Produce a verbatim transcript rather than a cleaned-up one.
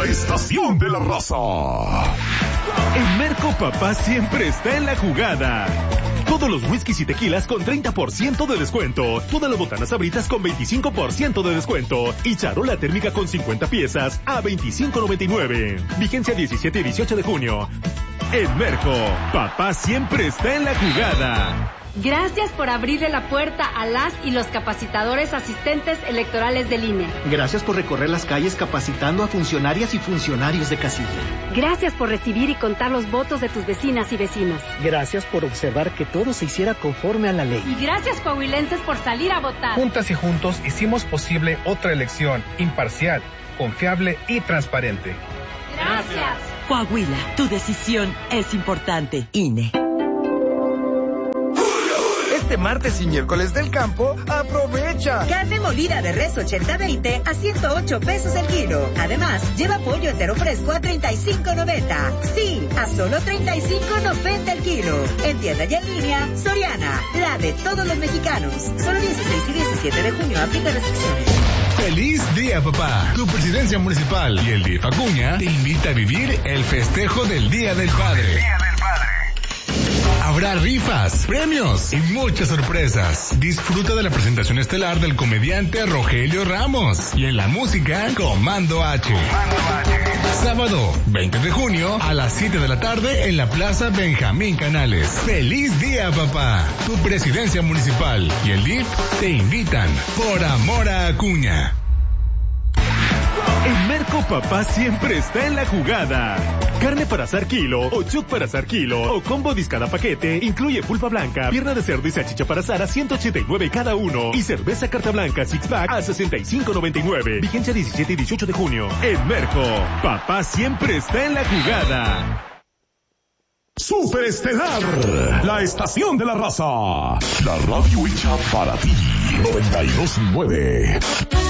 La estación de la raza. En Merco Papá siempre está en la jugada. Todos los whiskies y tequilas con treinta por ciento de descuento. Todas las botanas Sabritas con veinticinco por ciento de descuento. Y charola térmica con cincuenta piezas a veinticinco noventa y nueve. Vigencia diecisiete y dieciocho de junio. En Merco, Papá siempre está en la jugada. Gracias por abrirle la puerta a las y los capacitadores asistentes electorales del I N E. Gracias por recorrer las calles capacitando a funcionarias y funcionarios de casilla. Gracias por recibir y contar los votos de tus vecinas y vecinos. Gracias por observar que todo se hiciera conforme a la ley. Y gracias, coahuilenses, por salir a votar. Juntas y juntos hicimos posible otra elección imparcial, confiable y transparente. Gracias. Coahuila, tu decisión es importante. I N E. Este martes y miércoles del campo, aprovecha. Carne molida de res ochenta veinte a ciento ocho pesos el kilo. Además, lleva pollo entero fresco a treinta y cinco noventa. Sí, a solo treinta y cinco noventa el kilo. En tienda y en línea, Soriana, la de todos los mexicanos. Solo dieciséis y diecisiete de junio, aplica restricciones. ¡Feliz día, papá! Tu presidencia municipal y el D I F Acuña te invita a vivir el festejo del Día del Padre. Habrá rifas, premios y muchas sorpresas. Disfruta de la presentación estelar del comediante Rogelio Ramos. Y en la música, Comando H. Sábado, veinte de junio, a las siete de la tarde, en la Plaza Benjamín Canales. ¡Feliz día, papá! Tu presidencia municipal y el D I F te invitan. Por amor a Acuña. En Merco Papá siempre está en la jugada. Carne para asar kilo, o chuck para asar kilo, o combo dis cada paquete, incluye pulpa blanca, pierna de cerdo y salchicha para asar a ciento ochenta y nueve cada uno. Y cerveza carta blanca six pack a sesenta y cinco noventa y nueve. Vigencia diecisiete y dieciocho de junio. En Merco, Papá siempre está en la jugada. Superestelar, la estación de la raza. La radio hecha para ti. noventa y dos punto nueve.